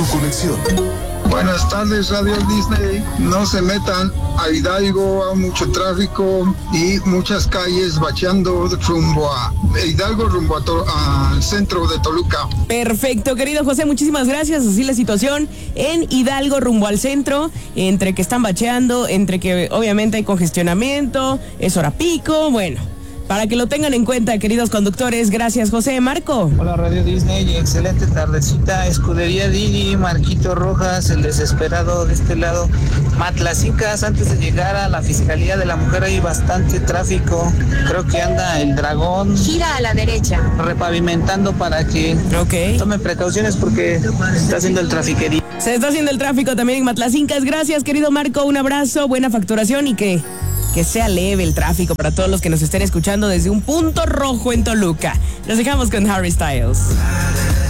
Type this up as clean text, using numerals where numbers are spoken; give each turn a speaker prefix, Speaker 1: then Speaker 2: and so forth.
Speaker 1: tu conexión.
Speaker 2: Buenas tardes, Radio Disney. No se metan a Hidalgo, hay mucho tráfico y muchas calles bacheando rumbo a Hidalgo, rumbo al centro de Toluca.
Speaker 3: Perfecto, querido José, muchísimas gracias. Así la situación en Hidalgo, rumbo al centro, entre que están bacheando, entre que obviamente hay congestionamiento, es hora pico, bueno. Para que lo tengan en cuenta, queridos conductores. Gracias, José. Marco.
Speaker 4: Hola, Radio Disney. Excelente tardecita. Escudería Didi, Marquito Rojas, el desesperado de este lado. Matlacincas, antes de llegar a la Fiscalía de la Mujer hay bastante tráfico. Creo que anda el Dragón.
Speaker 5: Gira a la derecha.
Speaker 4: Repavimentando para que tomen precauciones porque se está haciendo el trafiquería.
Speaker 3: Se está haciendo el tráfico también en Matlacincas. Gracias, querido Marco. Un abrazo, buena facturación y que sea leve el tráfico para todos los que nos estén escuchando desde un punto rojo en Toluca. Nos dejamos con Harry Styles.